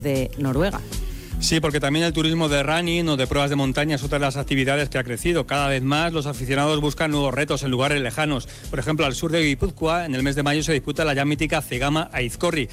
de Noruega. Sí, porque también el turismo de running o de pruebas de montaña es otra de las actividades que ha crecido. Cada vez más los aficionados buscan nuevos retos en lugares lejanos. Por ejemplo, al sur de Guipúzcoa, en el mes de mayo se disputa la ya mítica Cegama Aizkorri,